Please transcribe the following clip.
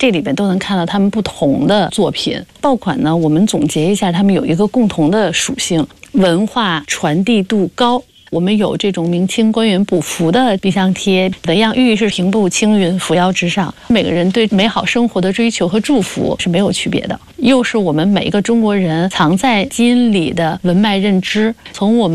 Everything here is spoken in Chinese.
这里边都能看到他们不同的作品。爆款呢，我们总结一下，他们有一个共同的属性：文化传递度高。我们有这种明清官员补服的冰箱贴，怎样寓意是平步青云，扶摇直上。每个人对美好生活的追求和祝福是没有区别的，又是我们每一个中国人藏在基因里的文脉认知。从我们